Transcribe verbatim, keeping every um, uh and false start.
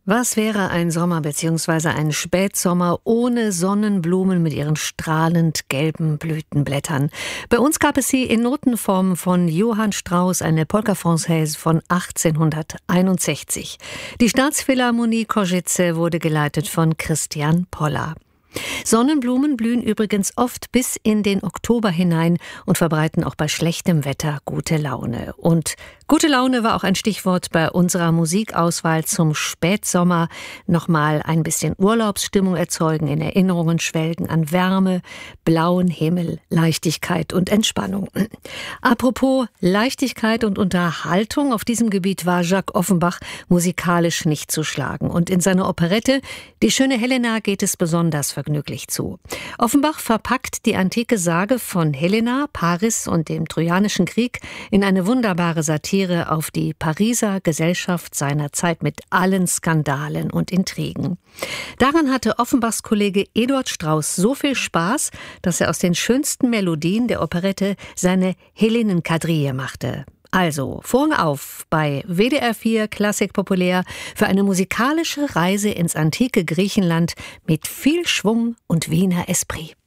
Was wäre ein Sommer bzw. ein Spätsommer ohne Sonnenblumen mit ihren strahlend gelben Blütenblättern? Bei uns gab es sie in Notenform von Johann Strauss, eine Polka Française von achtzehnhunderteinundsechzig. Die Staatsphilharmonie Košice wurde geleitet von Christian Poller. Sonnenblumen blühen übrigens oft bis in den Oktober hinein und verbreiten auch bei schlechtem Wetter gute Laune. Und gute Laune war auch ein Stichwort bei unserer Musikauswahl zum Spätsommer. Nochmal ein bisschen Urlaubsstimmung erzeugen, in Erinnerungen schwelgen an Wärme, blauen Himmel, Leichtigkeit und Entspannung. Apropos Leichtigkeit und Unterhaltung, auf diesem Gebiet war Jacques Offenbach musikalisch nicht zu schlagen. Und in seiner Operette Die schöne Helena geht es besonders vergnüglich zu. Offenbach verpackt die antike Sage von Helena, Paris und dem Trojanischen Krieg in eine wunderbare Satire auf die Pariser Gesellschaft seiner Zeit mit allen Skandalen und Intrigen. Daran hatte Offenbachs Kollege Eduard Strauss so viel Spaß, dass er aus den schönsten Melodien der Operette seine Helenenkadrille machte. Also, Vorhang auf bei W D R vier Klassik Populär für eine musikalische Reise ins antike Griechenland mit viel Schwung und Wiener Esprit.